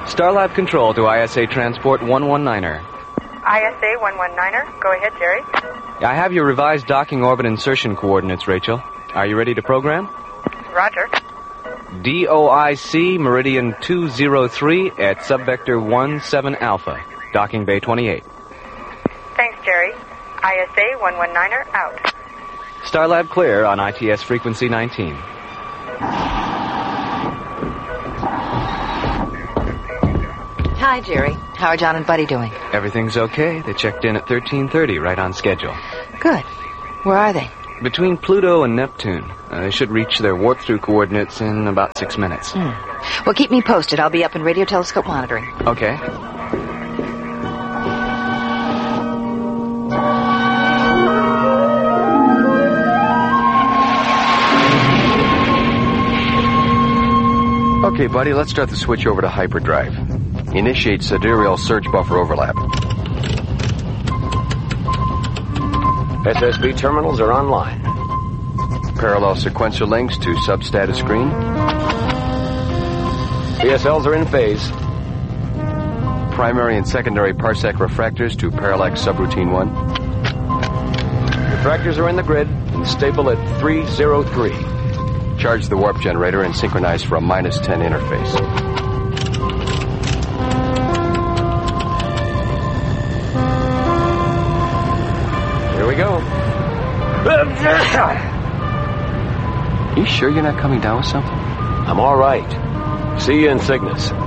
Starlab Control to ISA Transport 119er. ISA 119er. Go ahead, Jerry. I have your revised docking orbit insertion coordinates, Rachel. Are you ready to program? Roger. DOIC Meridian 203 at subvector 17 Alpha. Docking Bay 28. Thanks, Jerry. ISA 119er out. Starlab clear on ITS frequency 19. Hi, Jerry. How are John and Buddy doing? Everything's okay. They checked in at 13:30, right on schedule. Good. Where are they? Between Pluto and Neptune. They should reach their warp-through coordinates in about 6 minutes. Well, keep me posted. I'll be up in radio telescope monitoring. Okay. Okay, buddy, let's start the switch over to hyperdrive. Initiate sidereal surge buffer overlap. SSB terminals are online. Parallel sequencer links to substatus screen. PSLs are in phase. Primary and secondary parsec refractors to parallax subroutine 1. Refractors are in the grid. Stable at 303. Charge the warp generator and synchronize for a -10 interface. Here we go. You sure you're not coming down with something? I'm all right. See you in Cygnus.